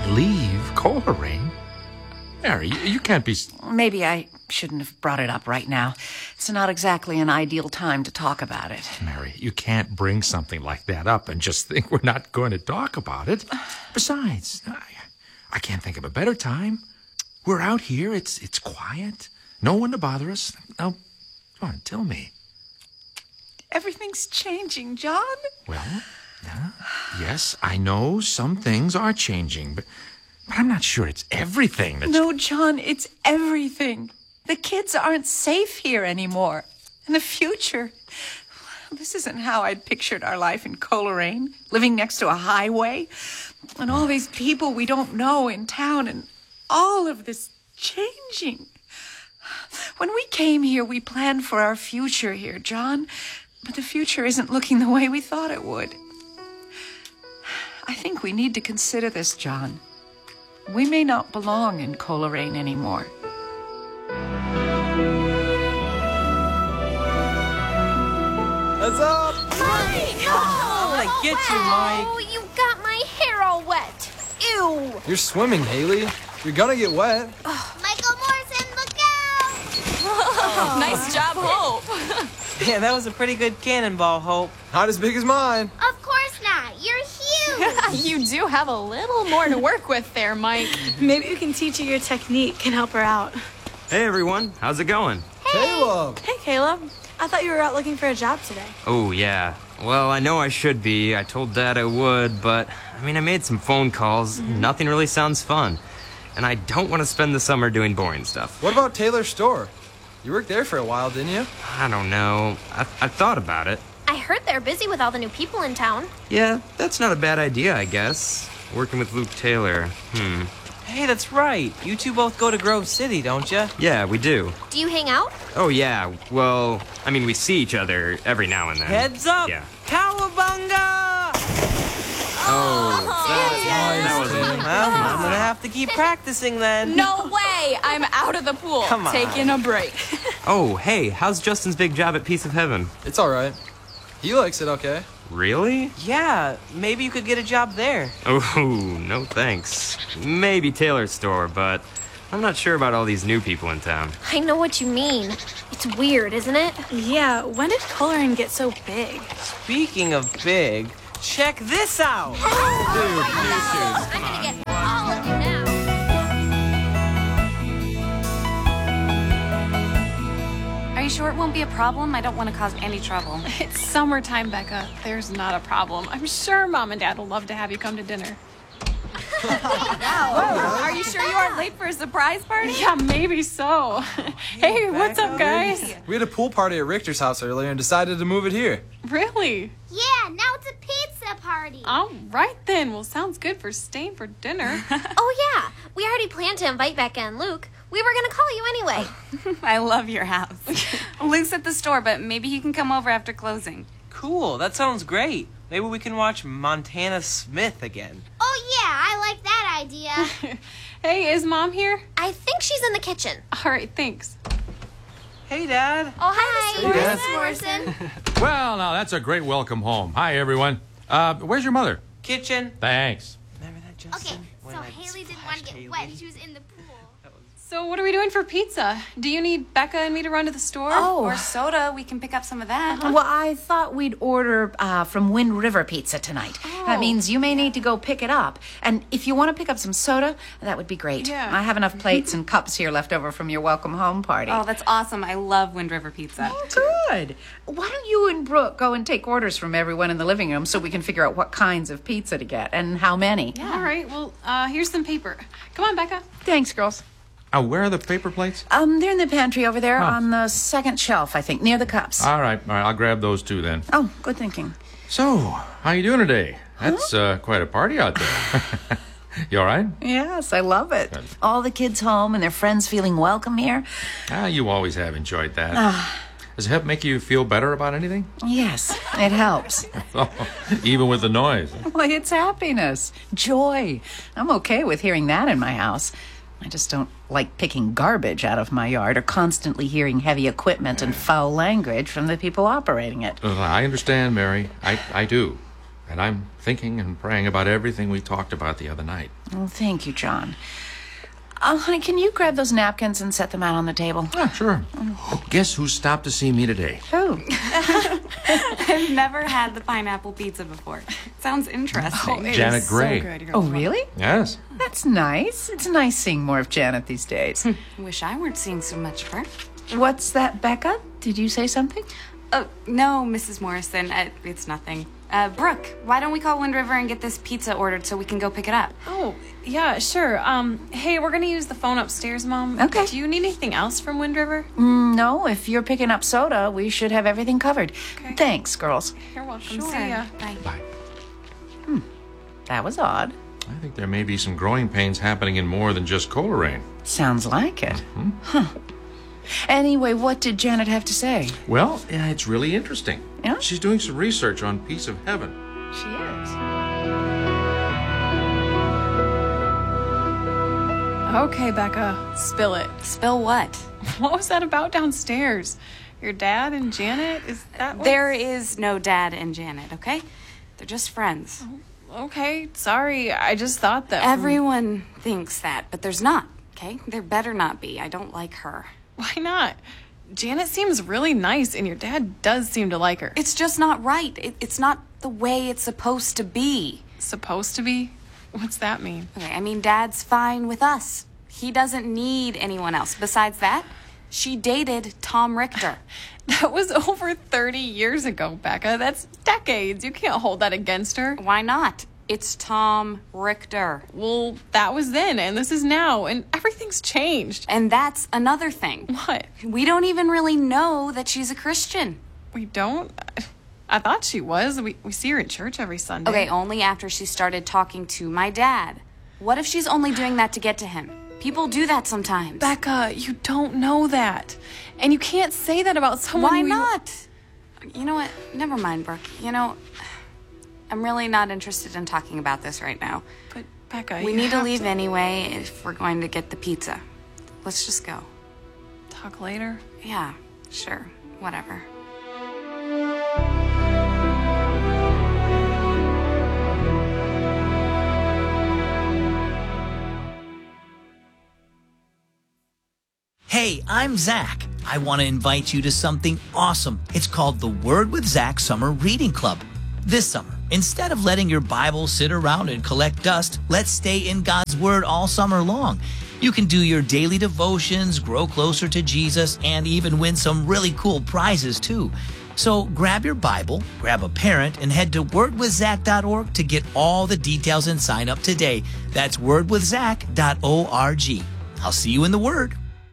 Leave Coleraine? Mary, you can't be... Maybe I shouldn't have brought it up right now. It's not exactly an ideal time to talk about it. Mary, you can't bring something like that up and just think we're not going to talk about it. Besides, I can't think of a better time. We're out here. It's quiet. No one to bother us. Now, come on, tell me. Everything's changing, John. Well, yes, I know some things are changing, but I'm not sure it's everything that's... No, John, it's everything. The kids aren't safe here anymore. And the future... This isn't how I'd pictured our life in Coleraine, living next to a highway, and all these people we don't know in town, and all of this changing. When we came here, we planned for our future here, John, but the future isn't looking the way we thought it would. I think we need to consider this, John. We may not belong in Coleraine anymore. What's up? Mike! I'm gonna get you, Mike. Oh, you got my hair all wet. Ew. You're swimming, Haley. You're gonna get wet. Michael Morrison, look out! Nice job, Hope. Yeah, that was a pretty good cannonball, Hope. Not as big as mine. Of course not. You're huge. You do have a little more to work with there, Mike. Maybe you can teach her your technique and help her out. Hey, everyone. How's it going? Caleb! Hey, Caleb. I thought you were out looking for a job today. Oh, yeah. Well, I know I should be. I told Dad I would, but, I made some phone calls. Nothing really sounds fun. And I don't want to spend the summer doing boring stuff. What about Taylor's store? You worked there for a while, didn't you? I don't know. I've thought about it. I heard they're busy with all the new people in town. Yeah, that's not a bad idea, I guess. Working with Luke Taylor. Hey, that's right. You two both go to Grove City, don't you? Yeah, we do. Do you hang out? Oh, yeah. Well, we see each other every now and then. Heads up! Yeah. Cowabunga! That was Well, I'm gonna have to keep practicing then. No way! I'm out of the pool. Come on. Taking a break. Oh, hey, how's Justin's big job at Piece of Heaven? It's all right. He likes it okay. Really? Yeah, maybe you could get a job there. Oh, no thanks. Maybe Taylor's store, but I'm not sure about all these new people in town. I know what you mean. It's weird, isn't it? Yeah, when did Coleraine get so big? Speaking of big, check this out! I'm gonna get all of you now. Are you sure it won't be a problem? I don't want to cause any trouble. It's summertime, Becca. There's not a problem. I'm sure Mom and Dad will love to have you come to dinner. Are you sure you aren't late for a surprise party? Yeah, maybe so. Hey, what's up, guys? We had a pool party at Richter's house earlier and decided to move it here. Really? Yeah, now it's a pizza party. All right, then. Well, sounds good for staying for dinner. Oh, yeah. We already planned to invite Becca and Luke. We were going to call you anyway. I love your house. Luke's at the store, but maybe he can come over after closing. Cool, that sounds great. Maybe we can watch Montana Smith again. Oh, yeah, I like that idea. Hey, is Mom here? I think she's in the kitchen. All right, thanks. Hey, Dad. Oh, hi, Hey, Morrison. Well, now, that's a great welcome home. Hi, everyone. Where's your mother? Kitchen. Thanks. Remember that, Justin? Okay, When so I Haley didn't splashed want to get Haley? wet. She was in the pool. So what are we doing for pizza? Do you need Becca and me to run to the store? Oh. Or soda? We can pick up some of that. Well, I thought we'd order from Wind River Pizza tonight. That means you may need to go pick it up. And if you want to pick up some soda, that would be great. Yeah. I have enough plates and cups here left over from your welcome home party. Oh, that's awesome. I love Wind River Pizza. Good. Why don't you and Brooke go and take orders from everyone in the living room so we can figure out what kinds of pizza to get and how many? All right, well, here's some paper. Come on, Becca. Thanks, girls. Where are the paper plates? They're in the pantry over there on the second shelf, I think, near the cups. All right, I'll grab those two then. Oh, good thinking. So, how you doing today? That's quite a party out there. You all right? Yes, I love it. Good. All the kids home and their friends feeling welcome here. You always have enjoyed that. Does it help make you feel better about anything? Yes, it helps. Even with the noise. Well, it's happiness, joy. I'm okay with hearing that in my house. I just don't like picking garbage out of my yard or constantly hearing heavy equipment and foul language from the people operating it. I understand, Mary. I do. And I'm thinking and praying about everything we talked about the other night. Oh, thank you, John. Honey, can you grab those napkins and set them out on the table? Yeah, sure. Guess who stopped to see me today? Who? I've never had the pineapple pizza before. Sounds interesting. It Janet is Gray. So good. You're Oh, gonna love really? Yes. That's nice. It's nice seeing more of Janet these days. Wish I weren't seeing so much of her. What's that, Becca? Did you say something? Oh, no, Mrs. Morrison. It's nothing. Brooke, why don't we call Wind River and get this pizza ordered so we can go pick it up? Oh, yeah, sure. Hey, we're gonna use the phone upstairs, Mom. Okay. Do you need anything else from Wind River? No, if you're picking up soda, we should have everything covered. Okay. Thanks, girls. You're welcome. Sure. See ya. Bye. Bye. That was odd. I think there may be some growing pains happening in more than just Coleraine. Sounds like it. Huh. Anyway, what did Janet have to say? Well, yeah, it's really interesting. Yeah? She's doing some research on Piece of Heaven. She is. Okay, Becca, spill it. Spill what? What was that about downstairs? Your dad and Janet? Is that what? There is no Dad and Janet, okay? They're just friends. Okay, sorry. I just thought that. Everyone thinks that, but there's not, okay? There better not be. I don't like her. Why not? Janet seems really nice, and your dad does seem to like her. It's just not right. It's not the way it's supposed to be. Supposed to be? What's that mean? Okay, I mean, Dad's fine with us. He doesn't need anyone else. Besides that, she dated Tom Richter. That was over 30 years ago, Becca. That's decades. You can't hold that against her. Why not? It's Tom Richter. Well, that was then, and this is now, and everything's changed. And that's another thing. What? We don't even really know that she's a Christian. We don't? I thought she was. We see her at church every Sunday. Okay, only after she started talking to my dad. What if she's only doing that to get to him? People do that sometimes. Becca, you don't know that. And you can't say that about someone. Why not? You know what? Never mind, Brooke. You know, I'm really not interested in talking about this right now. But, Becca, We you need to have leave anyway if we're going to get the pizza. Let's just go. Talk later. Yeah, sure. Whatever. Hey, I'm Zach. I want to invite you to something awesome. It's called the Word with Zach Summer Reading Club. This summer, instead of letting your Bible sit around and collect dust, let's stay in God's Word all summer long. You can do your daily devotions, grow closer to Jesus, and even win some really cool prizes too. So grab your Bible, grab a parent, and head to wordwithzach.org to get all the details and sign up today. That's wordwithzach.org. I'll see you in the Word.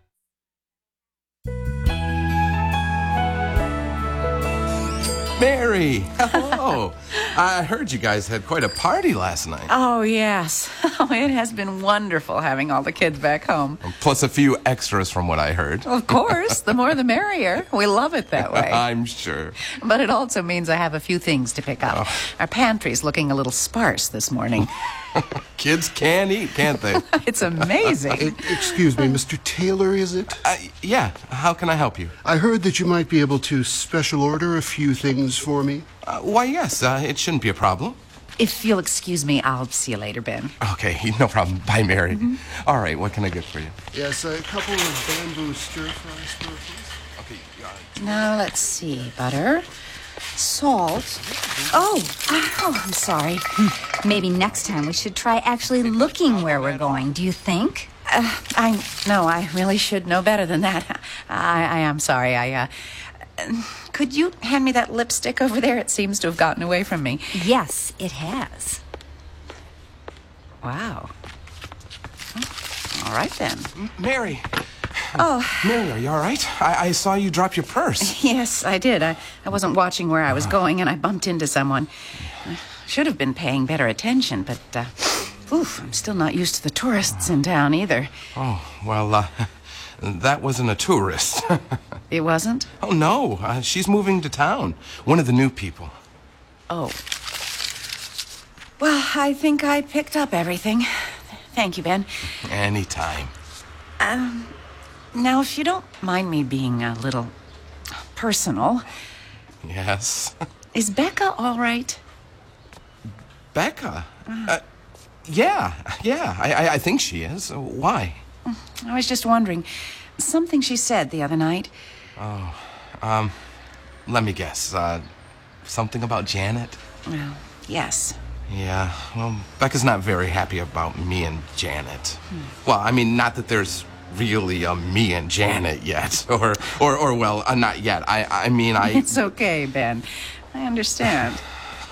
Mary, hello. I heard you guys had quite a party last night. Oh, yes. Oh, it has been wonderful having all the kids back home. Plus a few extras from what I heard. Of course, the more the merrier. We love it that way. I'm sure. But it also means I have a few things to pick up. Our pantry's looking a little sparse this morning. Kids can eat, can't they? It's amazing. Excuse me, Mr. Taylor, is it? Yeah, how can I help you? I heard that you might be able to special order a few things for me. Why, yes, it shouldn't be a problem. If you'll excuse me, I'll see you later, Ben. Okay, no problem. Bye, Mary. All right, what can I get for you? Yes, a couple of bamboo stir-fries, please. Okay, Now, let's see. Butter, salt. Oh, I'm sorry. Maybe next time we should try actually looking where we're going, do you think? I really should know better than that. I am sorry. Could you hand me that lipstick over there? It seems to have gotten away from me. Yes, it has. Wow. All right, then. Mary. Oh. Mary, are you all right? I saw you drop your purse. Yes, I did. I wasn't watching where I was going, and I bumped into someone. I should have been paying better attention, but, I'm still not used to the tourists in town either. Oh, well, that wasn't a tourist. It wasn't? Oh, no. She's moving to town. One of the new people. Oh. Well, I think I picked up everything. Thank you, Ben. Anytime. Now, if you don't mind me being a little personal. Yes. Is Becca all right? Becca? Yeah. I think she is. Why? I was just wondering. Something she said the other night. Oh, let me guess. Something about Janet? Well, yes. Yeah, well, Becca's not very happy about me and Janet. Well, I mean, not that there's really a me and Janet yet, or well, not yet. I mean, It's okay, Ben. I understand.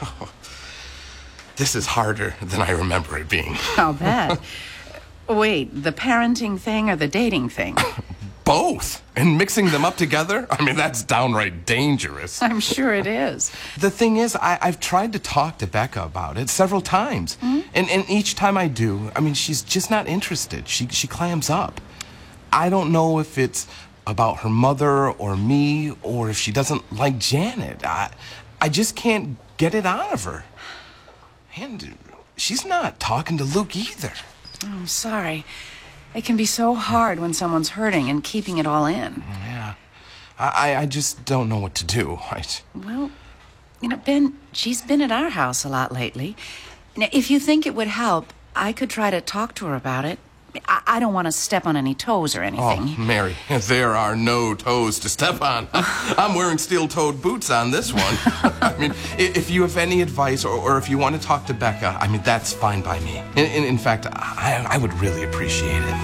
This is harder than I remember it being. I'll bet. Wait, the parenting thing or the dating thing? Both. And mixing them up together? I mean, that's downright dangerous. I'm sure it is. The thing is, I've tried to talk to Becca about it several times. And each time I do, I mean, she's just not interested. She clams up. I don't know if it's about her mother or me, or if she doesn't like Janet. I just can't get it out of her. And she's not talking to Luke either. Oh, I'm sorry. It can be so hard when someone's hurting and keeping it all in. Yeah. I just don't know what to do. Well, you know, Ben, she's been at our house a lot lately. Now, if you think it would help, I could try to talk to her about it. I don't want to step on any toes or anything. Oh, Mary, there are no toes to step on. I'm wearing steel-toed boots on this one. I mean, if you have any advice or if you want to talk to Becca, I mean, that's fine by me. In fact, I would really appreciate it.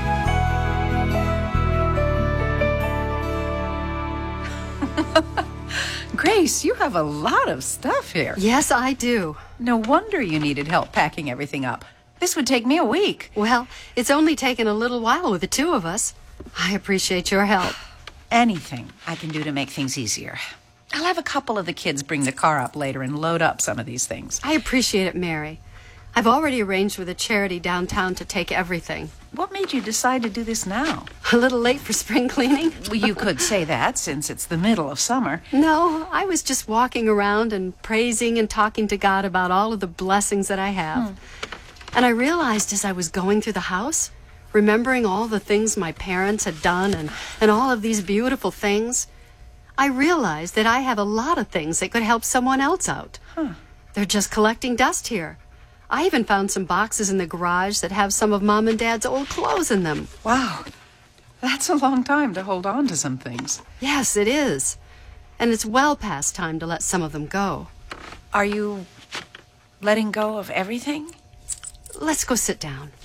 Grace, you have a lot of stuff here. Yes, I do. No wonder you needed help packing everything up. This would take me a week. Well, it's only taken a little while with the two of us. I appreciate your help. Anything I can do to make things easier. I'll have a couple of the kids bring the car up later and load up some of these things. I appreciate it, Mary. I've already arranged with a charity downtown to take everything. What made you decide to do this now? A little late for spring cleaning? Well, you could say that since it's the middle of summer. No, I was just walking around and praising and talking to God about all of the blessings that I have. And I realized as I was going through the house, remembering all the things my parents had done and all of these beautiful things, I realized that I have a lot of things that could help someone else out. They're just collecting dust here. I even found some boxes in the garage that have some of Mom and Dad's old clothes in them. Wow. That's a long time to hold on to some things. Yes, it is. And it's well past time to let some of them go. Are you letting go of everything? Let's go sit down.